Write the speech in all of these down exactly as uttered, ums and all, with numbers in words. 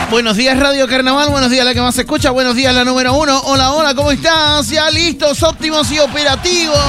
Buenos días, Radio Carnaval. Buenos días, la que más se escucha. Buenos días, la número uno. Hola, hola, ¿cómo estás? Ya listos, óptimos y operativos.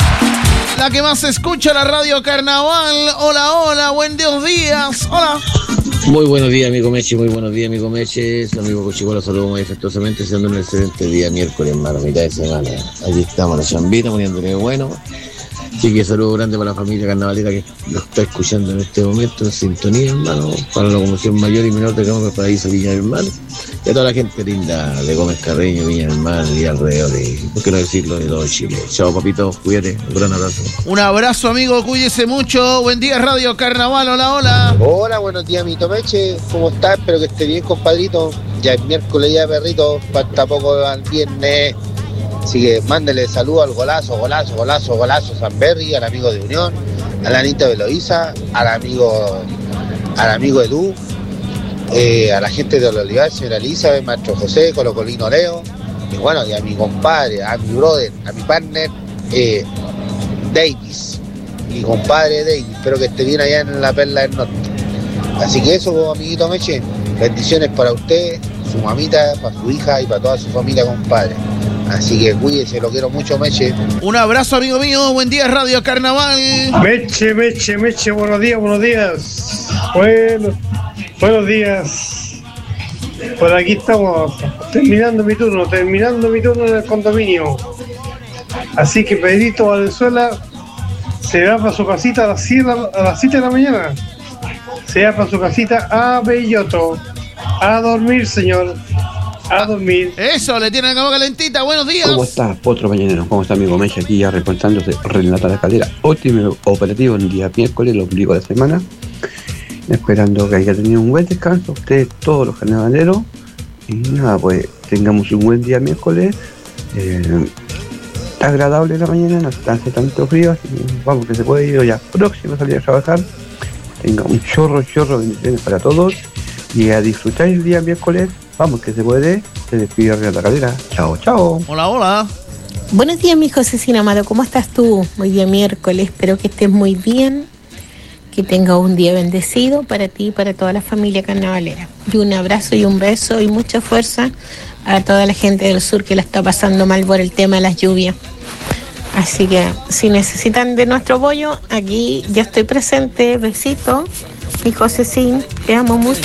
La que más se escucha, la Radio Carnaval. Hola, hola, buenos días. Hola. Muy buenos días, amigo Meche. Muy buenos días, amigo Meche. Su amigo Cochicola, saludos muy afectuosamente, siendo un excelente día miércoles, hermano, mitad de semana. Aquí estamos, la chambita, poniéndole bueno. Así que saludo grande para la familia carnavalera que lo está escuchando en este momento en sintonía, hermano, para la locomoción mayor y menor de Gómez Paraíso, Viña del Mar, y a toda la gente linda de Gómez Carreño, Viña del Mar y alrededor, y por qué no decirlo, de todo Chile. Chao, papito, cuídate, un gran abrazo. Un abrazo, amigo, cuídese mucho. Buen día, Radio Carnaval, hola, hola. Hola, buenos días, mi Tomeche, ¿cómo estás? Espero que esté bien, compadrito. Ya es miércoles, ya perrito, falta poco al viernes. Así que mándele saludos al golazo, golazo, golazo, golazo Sanberry, al amigo de Unión, a la Anita Beloíza, al amigo, al amigo Edu, eh, a la gente de los Olivares, señora Elizabeth, maestro José, Colocolino Leo, y bueno, y a mi compadre, a mi brother, a mi partner, eh, Davis, mi compadre Davis, espero que esté bien allá en la Perla del Norte. Así que eso, amiguito Meche, bendiciones para usted, su mamita, para su hija y para toda su familia, compadre. Así que cuídese, lo quiero mucho, Meche. Un abrazo, amigo mío. Buen día, Radio Carnaval. Meche, Meche, Meche, buenos días, buenos días. Bueno, buenos días. Por aquí estamos, terminando mi turno, terminando mi turno en el condominio. Así que Pedrito Valenzuela se va para su casita a las siete, a las siete de la mañana. Se va para su casita a Belloto. A dormir, señor. A dormir. Eso, le tiene la cama calentita. Buenos días. ¿Cómo está, Potro Mañanero? ¿Cómo está, amigo Meche? Aquí ya reportándose Renata La Calera. Óptimo operativo el día miércoles, lo ombligo de la semana. Esperando que haya tenido un buen descanso. Ustedes, todos los carnavaleros. Y nada, pues tengamos un buen día miércoles. Eh, está agradable la mañana, no está hace tanto frío. Así que vamos, que se puede ir ya próximo a salir a trabajar. Tenga un chorro, chorro de bendiciones para todos. Y a disfrutar el día miércoles. Vamos, que se puede. Se despide Renata Calera. Chao, chao. Hola, hola. Buenos días, mi Josecina amado. ¿Cómo estás tú? Hoy día miércoles. Espero que estés muy bien. Que tengas un día bendecido para ti y para toda la familia carnavalera. Y un abrazo y un beso y mucha fuerza a toda la gente del sur que la está pasando mal por el tema de las lluvias. Así que si necesitan de nuestro apoyo, aquí ya estoy presente. Besito. Mi Josecín, te amo mucho.